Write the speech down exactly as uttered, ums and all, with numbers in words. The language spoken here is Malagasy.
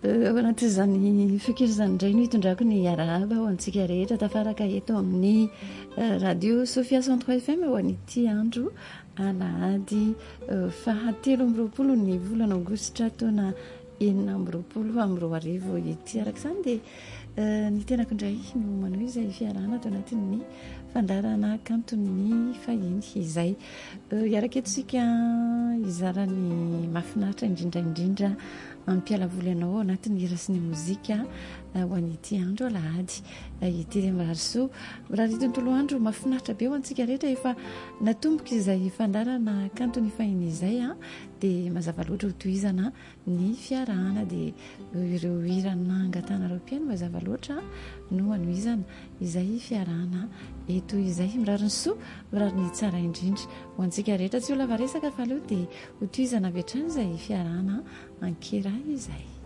ao anatin'izany fikirozany indray no hitondrako ny arahaba ho antsika rehetra tafaraka eto amin'ny radio Sofia cent trois F M ho an'ity andro alahady fahatelo amby roapolo ny volana aogositra taona enina amby roapolo amby roa arivo ity araka izany dia ny tenako indray no manao izay fiarahana tao anatin'ny fandarana kanton'ny fahiny izay iaraka etosika izarany mahafinaritra indrindra indrindra ampialavoly anao anatin'ny hira sy ny mozika ho an'ity andro alahady ity re mirarisoa raha ry tontolo andro mahafinaritra be ho antsika rehetra efa natomboka izay fandarana kanton'ny fahiny izay a dia mazava loatra ho tohizana ny fiarahana dia ireo hirana angatanareo mpiaino mazava loatra no anohizana izay fiarahana eto izay mirariny soa mirariny tsara indrindra ho antsika rehetra tsy ho lava resaka fa aloha dia ho tohizana avy hatrany izay fiarahana ankera izay.